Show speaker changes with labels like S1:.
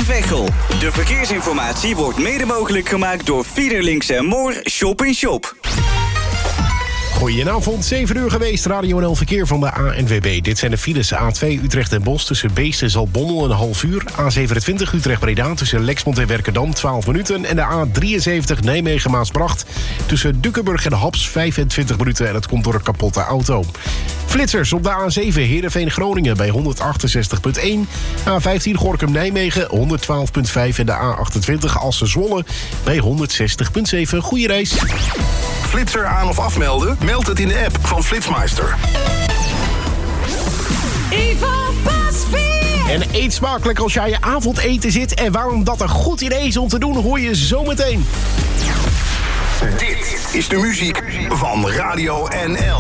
S1: Veghel. De verkeersinformatie wordt mede mogelijk gemaakt door Fiederlinks en Moor Shop in Shop.
S2: Goedenavond, 7 uur geweest. Radio NL Verkeer van de ANWB. Dit zijn de files. A2 Utrecht en Bos tussen Beest en Zaltbommel een half uur. A27 Utrecht-Breda tussen Lexmond en Werkendam 12 minuten. En de A73 Nijmegen-Maasbracht tussen Dukkenburg en Haps 25 minuten. En dat komt door een kapotte auto. Flitsers op de A7 Heerenveen-Groningen bij 168.1. A15 Gorinchem-Nijmegen 112.5. En de A28 Assen-Zwolle bij 160.7. Goeie reis.
S3: Flitser aan of afmelden? Meld het in de app van Flitsmeister.
S4: Ivan Pasveer!
S2: En eet smakelijk als je aan je avondeten zit. En waarom dat een goed idee is om te doen, hoor je zometeen.
S3: Dit is de muziek van Radio NL.